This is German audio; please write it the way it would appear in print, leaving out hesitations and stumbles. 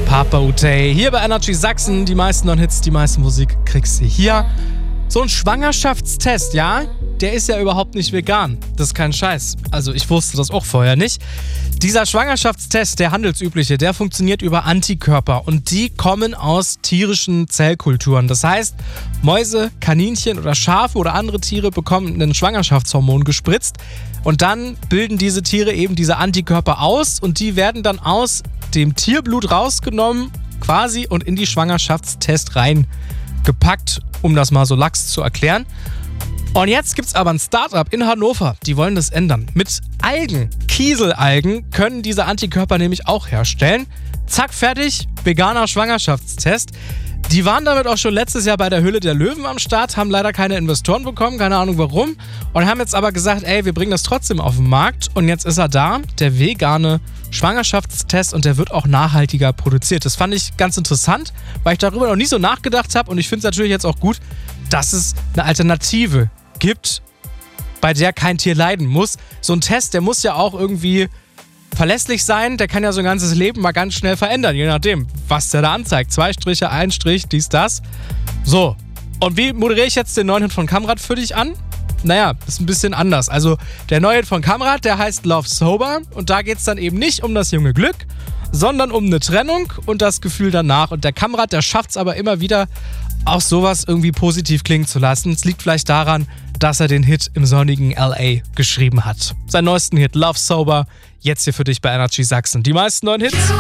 Papa Utey. Hier bei Energy Sachsen, die meisten Non-Hits, die meiste Musik kriegst du hier. So ein Schwangerschaftstest, ja, der ist ja überhaupt nicht vegan. Das ist kein Scheiß. Also ich wusste das auch vorher nicht. Dieser Schwangerschaftstest, der handelsübliche, der funktioniert über Antikörper und die kommen aus tierischen Zellkulturen. Das heißt, Mäuse, Kaninchen oder Schafe oder andere Tiere bekommen ein Schwangerschaftshormon gespritzt und dann bilden diese Tiere eben diese Antikörper aus und die werden dann aus dem Tierblut rausgenommen quasi und in die Schwangerschaftstest reingepackt, um das mal so lax zu erklären. Und jetzt gibt's aber ein Startup in Hannover, die wollen das ändern. Mit Algen, Kieselalgen, können diese Antikörper nämlich auch herstellen. Zack, fertig, veganer Schwangerschaftstest. Die waren damit auch schon letztes Jahr bei der Höhle der Löwen am Start, haben leider keine Investoren bekommen, keine Ahnung warum. Und haben jetzt aber gesagt, ey, wir bringen das trotzdem auf den Markt. Und jetzt ist er da, der vegane Schwangerschaftstest, und der wird auch nachhaltiger produziert. Das fand ich ganz interessant, weil ich darüber noch nie so nachgedacht habe. Und ich finde es natürlich jetzt auch gut, dass es eine Alternative gibt, bei der kein Tier leiden muss. So ein Test, der muss ja auch irgendwie verlässlich sein, der kann ja so ein ganzes Leben mal ganz schnell verändern, je nachdem, was der da anzeigt. 2 Striche, 1 Strich, dies, das. So, und wie moderiere ich jetzt den neuen Hit von Kamrat für dich an? Naja, ist ein bisschen anders. Also der neue Hit von Kamrat, der heißt Love Sober und da geht es dann eben nicht um das junge Glück, sondern um eine Trennung und das Gefühl danach. Und der Kamrat, der schafft es aber immer wieder, auch sowas irgendwie positiv klingen zu lassen. Es liegt vielleicht daran, dass er den Hit im sonnigen L.A. geschrieben hat. Seinen neuesten Hit Love Sober, jetzt hier für dich bei Energy Sachsen. Die meisten neuen Hits